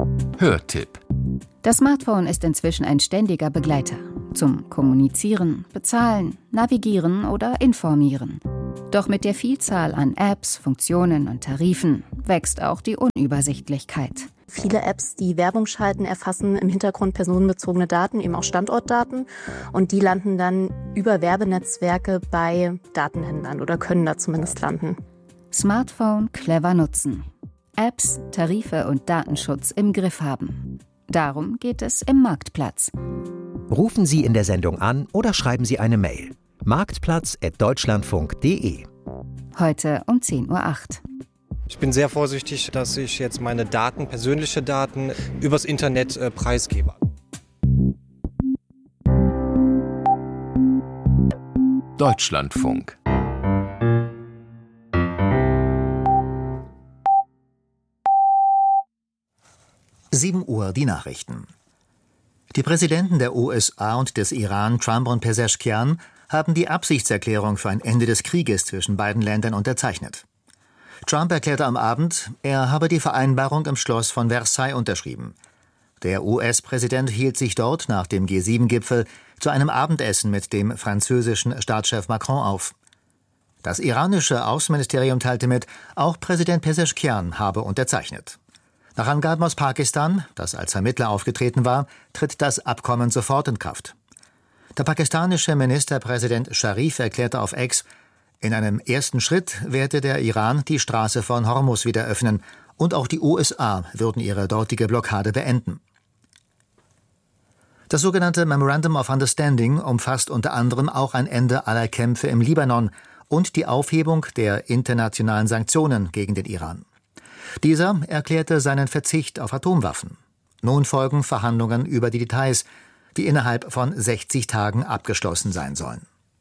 Hörtipp. Das Smartphone ist inzwischen ein ständiger Begleiter. Zum Kommunizieren, Bezahlen, Navigieren oder Informieren. Doch mit der Vielzahl an Apps, Funktionen und Tarifen wächst auch die Unübersichtlichkeit. Viele Apps, die Werbung schalten, erfassen im Hintergrund personenbezogene Daten, eben auch Standortdaten. Und die landen dann über Werbenetzwerke bei Datenhändlern oder können da zumindest landen. Smartphone clever nutzen. Apps, Tarife und Datenschutz im Griff haben. Darum geht es im Marktplatz. Rufen Sie in der Sendung an oder schreiben Sie eine Mail. marktplatz@deutschlandfunk.de. Heute um 10:08 Uhr. Ich bin sehr vorsichtig, dass ich jetzt meine Daten, persönliche Daten, übers Internet preisgebe. Deutschlandfunk. Uhr die Nachrichten. Die Präsidenten der USA und des Iran, Trump und Pezeshkian, haben die Absichtserklärung für ein Ende des Krieges zwischen beiden Ländern unterzeichnet. Trump erklärte am Abend, er habe die Vereinbarung im Schloss von Versailles unterschrieben. Der US-Präsident hielt sich dort nach dem G7-Gipfel zu einem Abendessen mit dem französischen Staatschef Macron auf. Das iranische Außenministerium teilte mit, auch Präsident Pezeshkian habe unterzeichnet. Nach Angaben aus Pakistan, das als Vermittler aufgetreten war, tritt das Abkommen sofort in Kraft. Der pakistanische Ministerpräsident Sharif erklärte auf X, in einem ersten Schritt werde der Iran die Straße von Hormuz wieder öffnen und auch die USA würden ihre dortige Blockade beenden. Das sogenannte Memorandum of Understanding umfasst unter anderem auch ein Ende aller Kämpfe im Libanon und die Aufhebung der internationalen Sanktionen gegen den Iran. Dieser erklärte seinen Verzicht auf Atomwaffen. Nun folgen Verhandlungen über die Details, die innerhalb von 60 Tagen abgeschlossen sein sollen.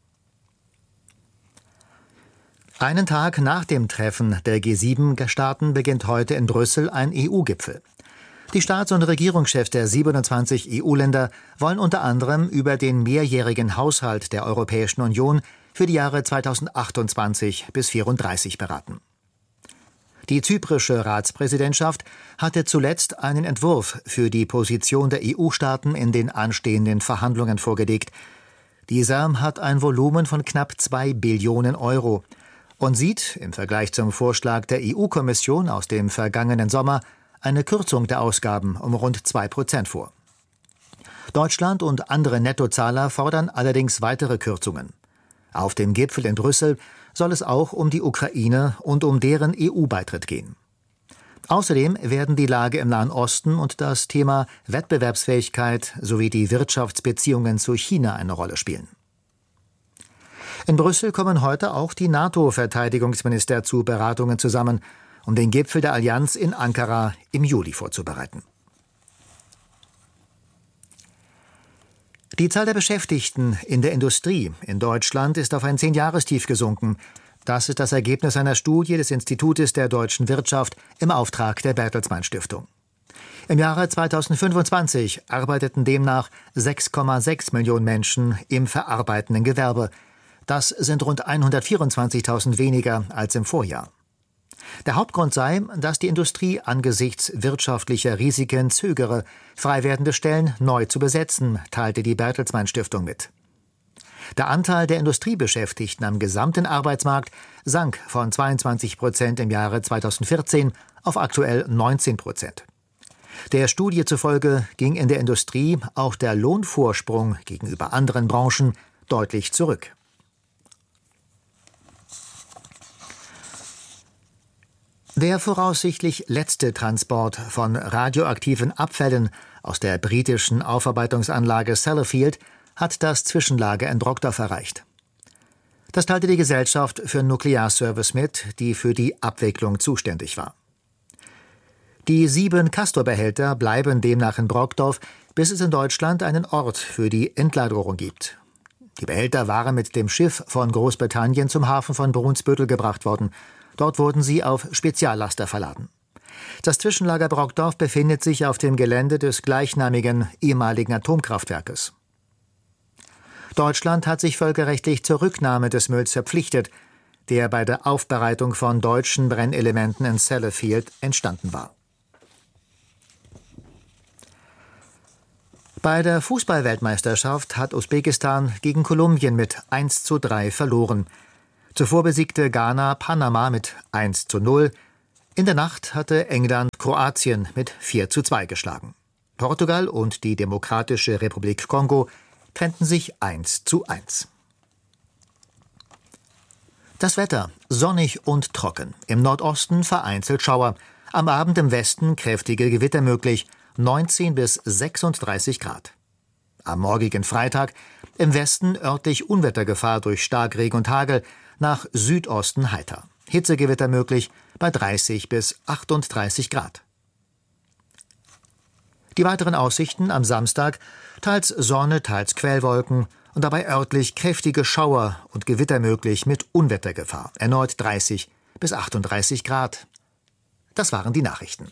Einen Tag nach dem Treffen der G7-Staaten beginnt heute in Brüssel ein EU-Gipfel. Die Staats- und Regierungschefs der 27 EU-Länder wollen unter anderem über den mehrjährigen Haushalt der Europäischen Union für die Jahre 2028 bis 2034 beraten. Die zyprische Ratspräsidentschaft hatte zuletzt einen Entwurf für die Position der EU-Staaten in den anstehenden Verhandlungen vorgelegt. Dieser hat ein Volumen von knapp 2 Billionen Euro und sieht im Vergleich zum Vorschlag der EU-Kommission aus dem vergangenen Sommer eine Kürzung der Ausgaben um rund 2% vor. Deutschland und andere Nettozahler fordern allerdings weitere Kürzungen. Auf dem Gipfel in Brüssel soll es auch um die Ukraine und um deren EU-Beitritt gehen. Außerdem werden die Lage im Nahen Osten und das Thema Wettbewerbsfähigkeit sowie die Wirtschaftsbeziehungen zu China eine Rolle spielen. In Brüssel kommen heute auch die NATO-Verteidigungsminister zu Beratungen zusammen, um den Gipfel der Allianz in Ankara im Juli vorzubereiten. Die Zahl der Beschäftigten in der Industrie in Deutschland ist auf ein 10-Jahrestief gesunken. Das ist das Ergebnis einer Studie des Institutes der deutschen Wirtschaft im Auftrag der Bertelsmann Stiftung. Im Jahre 2025 arbeiteten demnach 6,6 Millionen Menschen im verarbeitenden Gewerbe. Das sind rund 124.000 weniger als im Vorjahr. Der Hauptgrund sei, dass die Industrie angesichts wirtschaftlicher Risiken zögere, frei werdende Stellen neu zu besetzen, teilte die Bertelsmann Stiftung mit. Der Anteil der Industriebeschäftigten am gesamten Arbeitsmarkt sank von 22% im Jahre 2014 auf aktuell 19%. Der Studie zufolge ging in der Industrie auch der Lohnvorsprung gegenüber anderen Branchen deutlich zurück. Der voraussichtlich letzte Transport von radioaktiven Abfällen aus der britischen Aufarbeitungsanlage Sellafield hat das Zwischenlager in Brokdorf erreicht. Das teilte die Gesellschaft für Nuklearservice mit, die für die Abwicklung zuständig war. Die 7 Castor-Behälter bleiben demnach in Brokdorf, bis es in Deutschland einen Ort für die Endlagerung gibt. Die Behälter waren mit dem Schiff von Großbritannien zum Hafen von Brunsbüttel gebracht worden. Dort wurden sie auf Speziallaster verladen. Das Zwischenlager Brokdorf befindet sich auf dem Gelände des gleichnamigen ehemaligen Atomkraftwerkes. Deutschland hat sich völkerrechtlich zur Rücknahme des Mülls verpflichtet, der bei der Aufbereitung von deutschen Brennelementen in Sellafield entstanden war. Bei der Fußball-Weltmeisterschaft hat Usbekistan gegen Kolumbien mit 1:3 verloren. Zuvor besiegte Ghana Panama mit 1:0. In der Nacht hatte England Kroatien mit 4:2 geschlagen. Portugal und die Demokratische Republik Kongo trennten sich 1:1. Das Wetter: sonnig und trocken. Im Nordosten vereinzelt Schauer. Am Abend im Westen kräftige Gewitter möglich. 19 bis 36 Grad. Am morgigen Freitag im Westen örtlich Unwettergefahr durch Starkregen und Hagel, nach Südosten heiter. Hitzegewitter möglich bei 30 bis 38 Grad. Die weiteren Aussichten am Samstag: teils Sonne, teils Quellwolken und dabei örtlich kräftige Schauer und Gewitter möglich mit Unwettergefahr. Erneut 30 bis 38 Grad. Das waren die Nachrichten.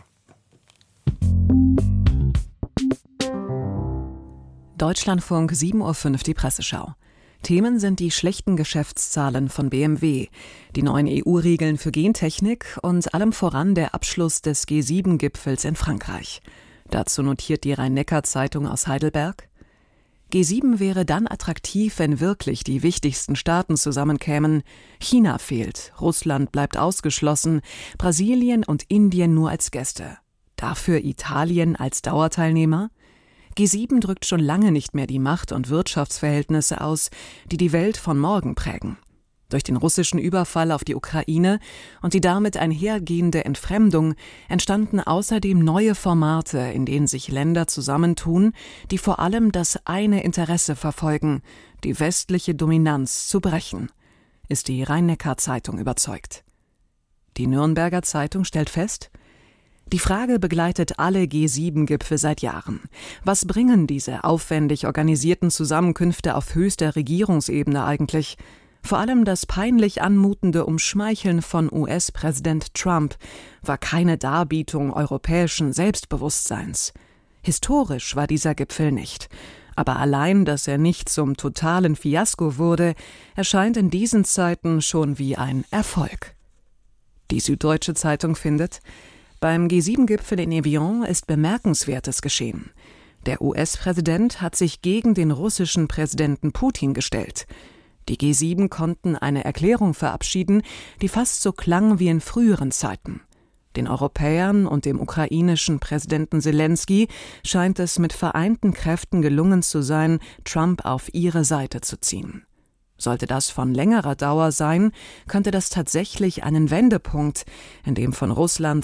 Deutschlandfunk 7:05 Uhr, die Presseschau. Themen sind die schlechten Geschäftszahlen von BMW, die neuen EU-Regeln für Gentechnik und allem voran der Abschluss des G7-Gipfels in Frankreich. Dazu notiert die Rhein-Neckar-Zeitung aus Heidelberg: G7 wäre dann attraktiv, wenn wirklich die wichtigsten Staaten zusammenkämen. China fehlt, Russland bleibt ausgeschlossen, Brasilien und Indien nur als Gäste. Dafür Italien als Dauerteilnehmer? G7 drückt schon lange nicht mehr die Macht- und Wirtschaftsverhältnisse aus, die die Welt von morgen prägen. Durch den russischen Überfall auf die Ukraine und die damit einhergehende Entfremdung entstanden außerdem neue Formate, in denen sich Länder zusammentun, die vor allem das eine Interesse verfolgen: die westliche Dominanz zu brechen, ist die Rhein-Neckar-Zeitung überzeugt. Die Nürnberger Zeitung stellt fest: Die Frage begleitet alle G7-Gipfel seit Jahren. Was bringen diese aufwendig organisierten Zusammenkünfte auf höchster Regierungsebene eigentlich? Vor allem das peinlich anmutende Umschmeicheln von US-Präsident Trump war keine Darbietung europäischen Selbstbewusstseins. Historisch war dieser Gipfel nicht. Aber allein, dass er nicht zum totalen Fiasko wurde, erscheint in diesen Zeiten schon wie ein Erfolg. Die Süddeutsche Zeitung findet: Beim G7-Gipfel in Evian ist Bemerkenswertes geschehen. Der US-Präsident hat sich gegen den russischen Präsidenten Putin gestellt. Die G7 konnten eine Erklärung verabschieden, die fast so klang wie in früheren Zeiten. Den Europäern und dem ukrainischen Präsidenten Selensky scheint es mit vereinten Kräften gelungen zu sein, Trump auf ihre Seite zu ziehen. Sollte das von längerer Dauer sein, könnte das tatsächlich einen Wendepunkt in dem von Russland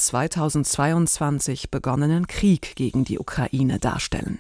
2022 begonnenen Krieg gegen die Ukraine darstellen.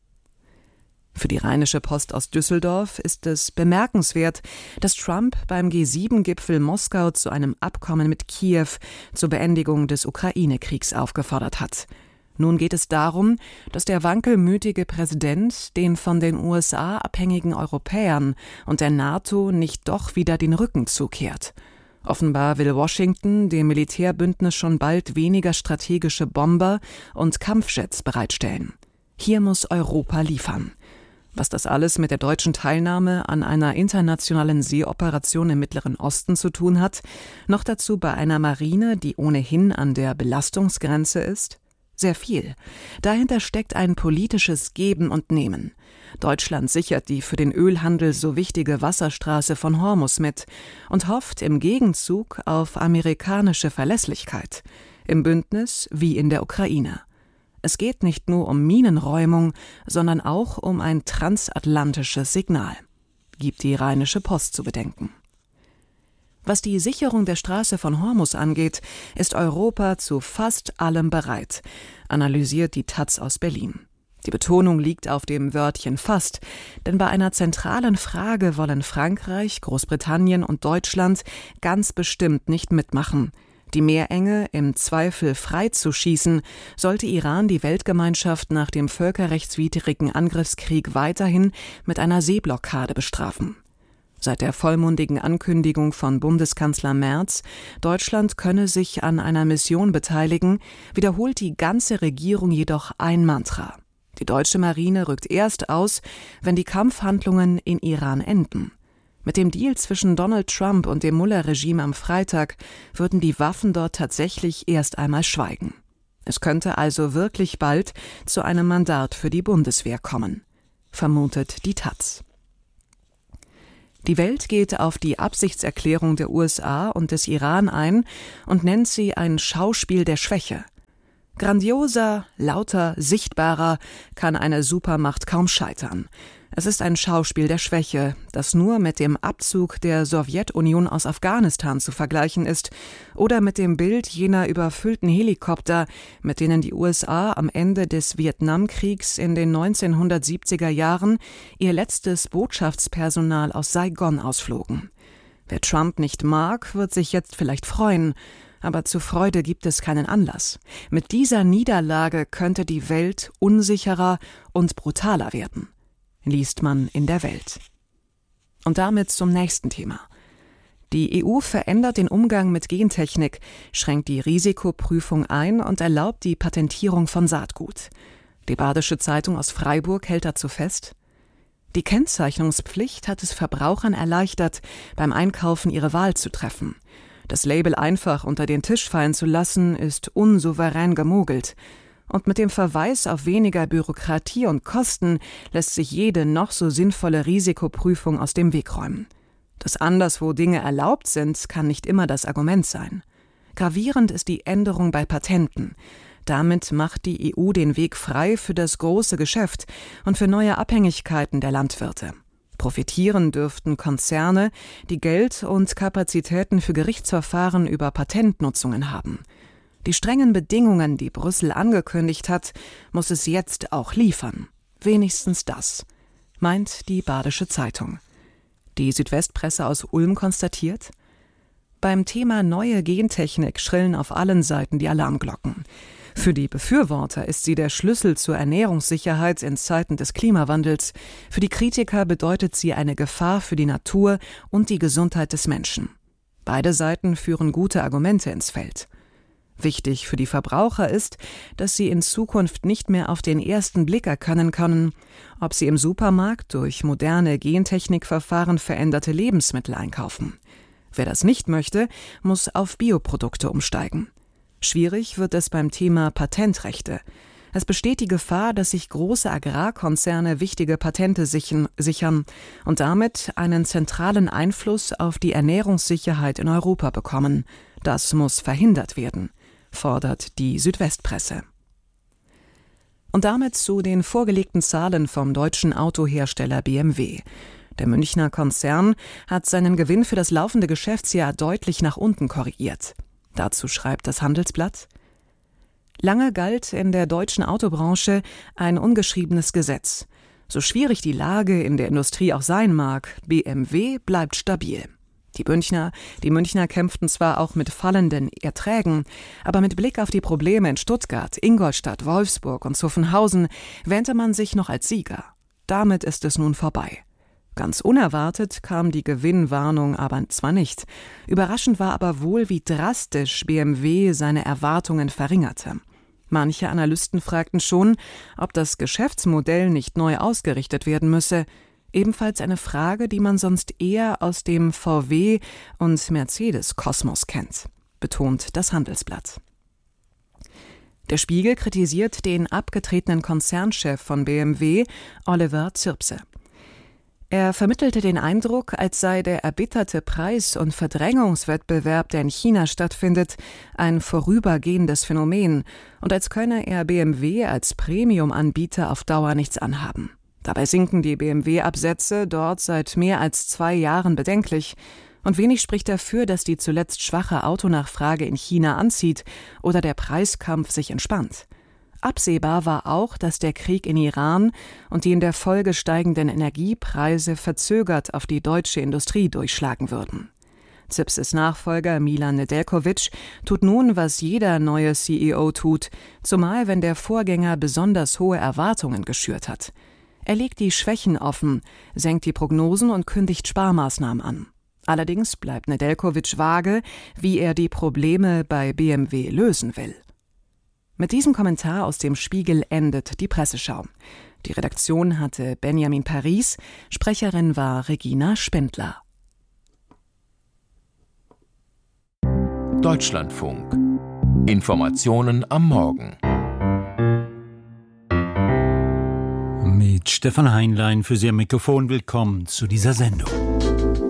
Für die Rheinische Post aus Düsseldorf ist es bemerkenswert, dass Trump beim G7-Gipfel Moskau zu einem Abkommen mit Kiew zur Beendigung des Ukraine-Kriegs aufgefordert hat. Nun geht es darum, dass der wankelmütige Präsident den von den USA abhängigen Europäern und der NATO nicht doch wieder den Rücken zukehrt. Offenbar will Washington dem Militärbündnis schon bald weniger strategische Bomber und Kampfjets bereitstellen. Hier muss Europa liefern. Was das alles mit der deutschen Teilnahme an einer internationalen Seeoperation im Mittleren Osten zu tun hat, noch dazu bei einer Marine, die ohnehin an der Belastungsgrenze ist? Sehr viel. Dahinter steckt ein politisches Geben und Nehmen. Deutschland sichert die für den Ölhandel so wichtige Wasserstraße von Hormuz mit und hofft im Gegenzug auf amerikanische Verlässlichkeit, im Bündnis wie in der Ukraine. Es geht nicht nur um Minenräumung, sondern auch um ein transatlantisches Signal, gibt die Rheinische Post zu bedenken. Was die Sicherung der Straße von Hormuz angeht, ist Europa zu fast allem bereit, analysiert die taz aus Berlin. Die Betonung liegt auf dem Wörtchen fast, denn bei einer zentralen Frage wollen Frankreich, Großbritannien und Deutschland ganz bestimmt nicht mitmachen. Die Meerenge im Zweifel freizuschießen, sollte Iran die Weltgemeinschaft nach dem völkerrechtswidrigen Angriffskrieg weiterhin mit einer Seeblockade bestrafen. Seit der vollmundigen Ankündigung von Bundeskanzler Merz, Deutschland könne sich an einer Mission beteiligen, wiederholt die ganze Regierung jedoch ein Mantra: Die deutsche Marine rückt erst aus, wenn die Kampfhandlungen in Iran enden. Mit dem Deal zwischen Donald Trump und dem Mullah-Regime am Freitag würden die Waffen dort tatsächlich erst einmal schweigen. Es könnte also wirklich bald zu einem Mandat für die Bundeswehr kommen, vermutet die taz. Die Welt geht auf die Absichtserklärung der USA und des Iran ein und nennt sie ein Schauspiel der Schwäche. Grandioser, lauter, sichtbarer kann eine Supermacht kaum scheitern. Es ist ein Schauspiel der Schwäche, das nur mit dem Abzug der Sowjetunion aus Afghanistan zu vergleichen ist oder mit dem Bild jener überfüllten Helikopter, mit denen die USA am Ende des Vietnamkriegs in den 1970er Jahren ihr letztes Botschaftspersonal aus Saigon ausflogen. Wer Trump nicht mag, wird sich jetzt vielleicht freuen, aber zur Freude gibt es keinen Anlass. Mit dieser Niederlage könnte die Welt unsicherer und brutaler werden, liest man in der Welt. Und damit zum nächsten Thema. Die EU verändert den Umgang mit Gentechnik, schränkt die Risikoprüfung ein und erlaubt die Patentierung von Saatgut. Die Badische Zeitung aus Freiburg hält dazu fest: Die Kennzeichnungspflicht hat es Verbrauchern erleichtert, beim Einkaufen ihre Wahl zu treffen. Das Label einfach unter den Tisch fallen zu lassen, ist unsouverän gemogelt. Und mit dem Verweis auf weniger Bürokratie und Kosten lässt sich jede noch so sinnvolle Risikoprüfung aus dem Weg räumen. Dass anderswo Dinge erlaubt sind, kann nicht immer das Argument sein. Gravierend ist die Änderung bei Patenten. Damit macht die EU den Weg frei für das große Geschäft und für neue Abhängigkeiten der Landwirte. Profitieren dürften Konzerne, die Geld und Kapazitäten für Gerichtsverfahren über Patentnutzungen haben. Die strengen Bedingungen, die Brüssel angekündigt hat, muss es jetzt auch liefern. Wenigstens das, meint die Badische Zeitung. Die Südwestpresse aus Ulm konstatiert: Beim Thema neue Gentechnik schrillen auf allen Seiten die Alarmglocken. Für die Befürworter ist sie der Schlüssel zur Ernährungssicherheit in Zeiten des Klimawandels. Für die Kritiker bedeutet sie eine Gefahr für die Natur und die Gesundheit des Menschen. Beide Seiten führen gute Argumente ins Feld. Wichtig für die Verbraucher ist, dass sie in Zukunft nicht mehr auf den ersten Blick erkennen können, ob sie im Supermarkt durch moderne Gentechnikverfahren veränderte Lebensmittel einkaufen. Wer das nicht möchte, muss auf Bioprodukte umsteigen. Schwierig wird es beim Thema Patentrechte. Es besteht die Gefahr, dass sich große Agrarkonzerne wichtige Patente sichern und damit einen zentralen Einfluss auf die Ernährungssicherheit in Europa bekommen. Das muss verhindert werden, fordert die Südwestpresse. Und damit zu den vorgelegten Zahlen vom deutschen Autohersteller BMW. Der Münchner Konzern hat seinen Gewinn für das laufende Geschäftsjahr deutlich nach unten korrigiert. Dazu schreibt das Handelsblatt: Lange galt in der deutschen Autobranche ein ungeschriebenes Gesetz. So schwierig die Lage in der Industrie auch sein mag, BMW bleibt stabil. Die Münchner kämpften zwar auch mit fallenden Erträgen, aber mit Blick auf die Probleme in Stuttgart, Ingolstadt, Wolfsburg und Zuffenhausen wähnte man sich noch als Sieger. Damit ist es nun vorbei. Ganz unerwartet kam die Gewinnwarnung aber zwar nicht. Überraschend war aber wohl, wie drastisch BMW seine Erwartungen verringerte. Manche Analysten fragten schon, ob das Geschäftsmodell nicht neu ausgerichtet werden müsse. Ebenfalls eine Frage, die man sonst eher aus dem VW- und Mercedes-Kosmos kennt, betont das Handelsblatt. Der Spiegel kritisiert den abgetretenen Konzernchef von BMW, Oliver Zirpse. Er vermittelte den Eindruck, als sei der erbitterte Preis- und Verdrängungswettbewerb, der in China stattfindet, ein vorübergehendes Phänomen und als könne er BMW als Premium-Anbieter auf Dauer nichts anhaben. Dabei sinken die BMW-Absätze dort seit mehr als 2 Jahren bedenklich und wenig spricht dafür, dass die zuletzt schwache Autonachfrage in China anzieht oder der Preiskampf sich entspannt. Absehbar war auch, dass der Krieg in Iran und die in der Folge steigenden Energiepreise verzögert auf die deutsche Industrie durchschlagen würden. Zipses Nachfolger Milan Nedeljković tut nun, was jeder neue CEO tut, zumal wenn der Vorgänger besonders hohe Erwartungen geschürt hat. Er legt die Schwächen offen, senkt die Prognosen und kündigt Sparmaßnahmen an. Allerdings bleibt Nedeljković vage, wie er die Probleme bei BMW lösen will. Mit diesem Kommentar aus dem Spiegel endet die Presseschau. Die Redaktion hatte Benjamin Paris, Sprecherin war Regina Spendler. Deutschlandfunk Informationen am Morgen. Mit Stefan Heinlein für Sie am Mikrofon. Willkommen zu dieser Sendung.